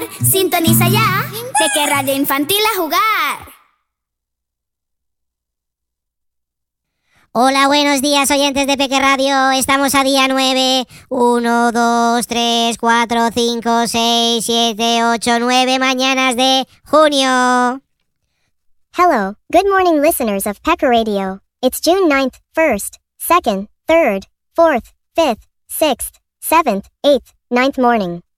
Sintoniza ya, Peque Radio Infantil a jugar. Hola, buenos días, oyentes de Peque Radio. Estamos a día 9. 1, 2, 3, 4, 5, 6, 7, 8, 9 mañanas de junio. Hello, good morning listeners of Pecker Radio. It's June 9th, 1st, 2nd, 3rd, 4th, 5th, 6th, 7th, 8th, 9th morning.